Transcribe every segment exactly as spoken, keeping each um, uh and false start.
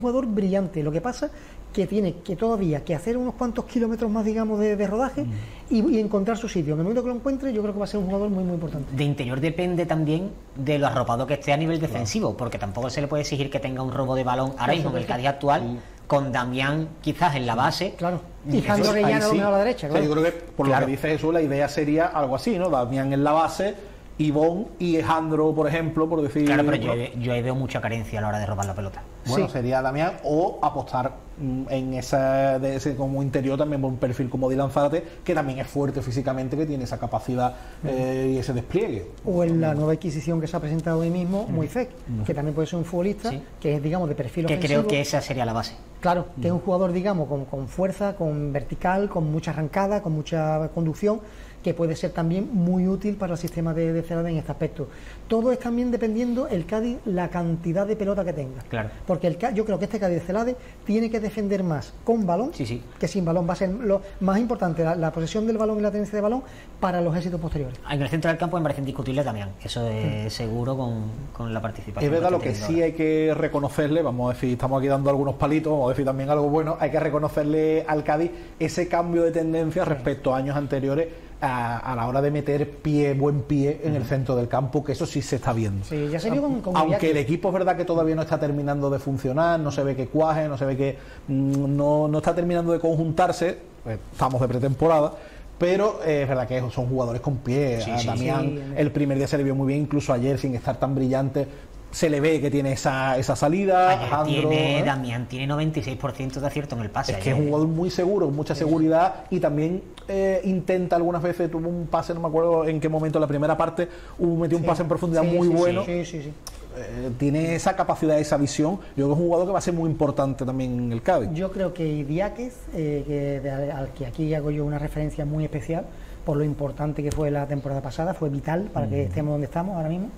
jugador brillante, lo que pasa que tiene que todavía que hacer unos cuantos kilómetros más, digamos, de, de rodaje mm. y, y encontrar su sitio. En el momento que lo encuentre, yo creo que va a ser un jugador muy muy importante. De interior depende también de lo arropado que esté a nivel defensivo, claro, porque tampoco se le puede exigir que tenga un robo de balón ahora mismo en el Cádiz actual, sí, con Damián quizás en la base. Claro. Y Jandro Rellano sí, a la derecha. Claro. O sea, yo creo que por claro, lo que dice Jesús, la idea sería algo así, ¿no? Damián en la base, Ivón y Jandro, por ejemplo, por decir... Claro, pero yo, yo ahí veo mucha carencia a la hora de robar la pelota. Bueno, sí, sería Damián, o apostar en esa, de ese como interior también por un perfil como Dylan Zárate, que también es fuerte físicamente, que tiene esa capacidad eh, y ese despliegue. O en la nueva adquisición que se ha presentado hoy mismo, mm. Moisés, mm. que también puede ser un futbolista, sí, que es, digamos, de perfil que ofensivo. Creo que esa sería la base. Claro, que mm. es un jugador, digamos, con, con fuerza, con vertical, con mucha arrancada, con mucha conducción, que puede ser también muy útil para el sistema de, de Celade en este aspecto. Todo es también dependiendo el Cádiz, la cantidad de pelota que tenga. Claro. Porque el, yo creo que este Cádiz de Celade tiene que defender más con balón, sí, sí, que sin balón. Va a ser lo más importante, la, la posesión del balón y la tenencia de balón para los éxitos posteriores. En el centro del campo me parece indiscutible también, eso es mm. seguro con, con la participación. Es verdad, lo que sí ahora hay que reconocerle, vamos a decir, estamos aquí dando algunos palitos, vamos a decir también algo bueno, hay que reconocerle al Cádiz ese cambio de tendencia sí, respecto a años anteriores, A, a la hora de meter pie, buen pie en el centro del campo, que eso sí se está viendo. Sí, ya se vio con, con aunque el equipo es verdad que todavía no está terminando de funcionar, no se ve que cuaje, no se ve que mmm, no, no está terminando de conjuntarse, pues estamos de pretemporada, pero eh, es verdad que son jugadores con pie. Sí, a sí, Damián sí, el primer día se le vio muy bien, incluso ayer sin estar tan brillante se le ve que tiene esa, esa salida. Ayer Jandro, tiene, ¿eh? Damián tiene noventa y seis por ciento de acierto en el pase. Es ayer. que es un jugador muy seguro, con mucha seguridad, y también eh, intenta algunas veces, tuvo un pase, no me acuerdo en qué momento, la primera parte, uh, metió un sí, pase en profundidad sí, muy sí, bueno. Sí, sí, sí. Eh, tiene esa capacidad, esa visión. Yo creo que es un jugador que va a ser muy importante también en el Cádiz. Yo creo que Idiáquez, eh, que, de, al que aquí hago yo una referencia muy especial por lo importante que fue la temporada pasada, fue vital para mm. que estemos donde estamos ahora mismo.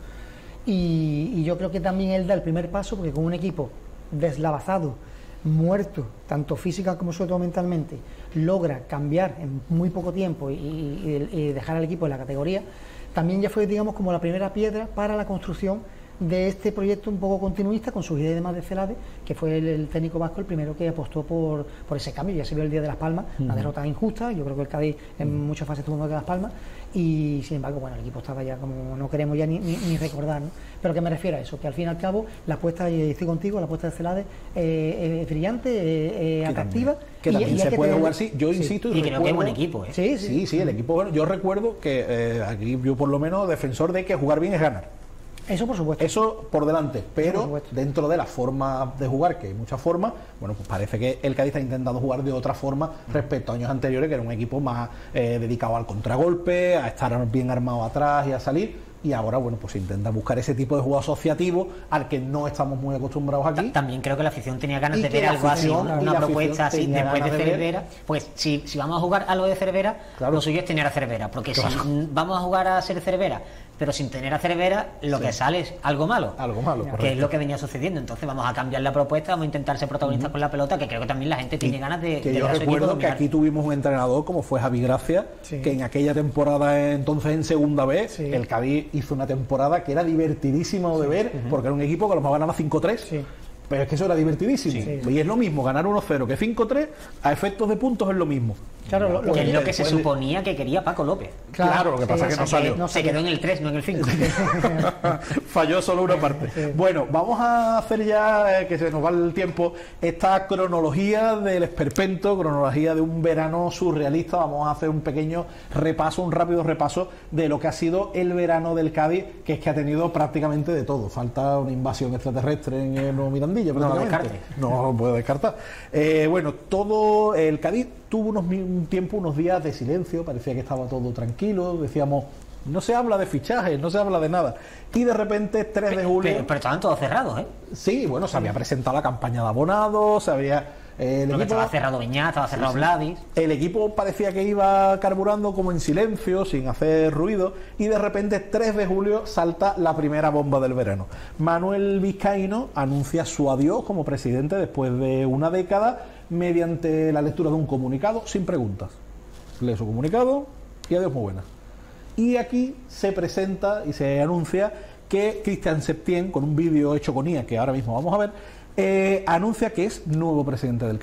Y, y yo creo que también él da el primer paso, porque con un equipo deslavazado, muerto, tanto física como sobre todo mentalmente, logra cambiar en muy poco tiempo y, y, y dejar al equipo en la categoría. También ya fue, digamos, como la primera piedra para la construcción de este proyecto un poco continuista con sus ideas de más de Celade, que fue el, el técnico vasco el primero que apostó por, por ese cambio. Ya se vio el día de Las Palmas, uh-huh, una derrota injusta. Yo creo que el Cádiz en uh-huh, muchas fases tuvo más que Las Palmas, y sin embargo, bueno, el equipo estaba ya como no queremos ya ni, ni, ni recordar, ¿no? Pero que me refiero a eso, que al fin y al cabo la apuesta, y estoy contigo, la apuesta de Celade eh, es brillante, eh, eh, atractiva, que también, que también y, se y que puede tener, jugar, sí, yo sí, insisto, y, y recuerdo, creo que es buen equipo, ¿eh? Sí, sí, sí, sí, el equipo, bueno, yo recuerdo que eh, aquí yo por lo menos defensor de que jugar bien es ganar. Eso por supuesto. Eso por delante, pero por dentro de la forma de jugar, que hay muchas formas, bueno, pues parece que el Cádiz ha intentado jugar de otra forma respecto a años anteriores, que era un equipo más eh, dedicado al contragolpe, a estar bien armado atrás y a salir. Y ahora, bueno, pues intenta buscar ese tipo de juego asociativo al que no estamos muy acostumbrados aquí. También creo que la afición tenía ganas y de ver algo así, una, una propuesta así después de Cervera. De pues si, si vamos a jugar a lo de Cervera, claro, lo suyo es tener a Cervera, porque claro, si vamos a jugar a ser Cervera, pero sin tener a Cervera, lo sí, que sale es algo malo. Algo malo, correcto. Que es lo que venía sucediendo. Entonces vamos a cambiar la propuesta, vamos a intentar ser protagonistas uh-huh, con la pelota, que creo que también la gente tiene y ganas de... Que de yo recuerdo que aquí tuvimos un entrenador como fue Javi Gracia, sí, que en aquella temporada, entonces en segunda vez, sí, el Cádiz hizo una temporada que era divertidísimo de ver, uh-huh, porque era un equipo que a lo mejor ganaba cinco tres, sí, pero es que eso era divertidísimo, sí, sí, y es lo mismo ganar uno cero que cinco tres, a efectos de puntos es lo mismo. Claro, lo, lo que es lo que se suponía que quería Paco López. Claro, claro, lo que pasa es que no salió. No, se quedó en el tres, no en el cinco. Falló solo una parte. Sí. Bueno, vamos a hacer ya, eh, que se nos va el tiempo, esta cronología del esperpento, cronología de un verano surrealista. Vamos a hacer un pequeño repaso, un rápido repaso de lo que ha sido el verano del Cádiz, que es que ha tenido prácticamente de todo. Falta una invasión extraterrestre en el Nuevo Mirandilla, no lo descarte. No lo puedo descartar. Eh, bueno, todo el Cádiz tuvo unos, un tiempo, unos días de silencio, parecía que estaba todo tranquilo, decíamos, no se habla de fichajes, no se habla de nada, y de repente tres de julio... Pero, pero estaban todos cerrados, ¿eh? Sí, bueno, se había presentado la campaña de abonados, se había... Eh, el equipo, estaba cerrado Beñat, estaba cerrado sí, sí. Vladis. El equipo parecía que iba carburando como en silencio, sin hacer ruido, y de repente tres de julio salta la primera bomba del verano. Manuel Vizcaíno anuncia su adiós como presidente después de una década mediante la lectura de un comunicado sin preguntas. Lee su comunicado y adiós, muy buenas. Y aquí se presenta y se anuncia que Cristian Septién, con un vídeo hecho con I A que ahora mismo vamos a ver, eh, anuncia que es nuevo presidente del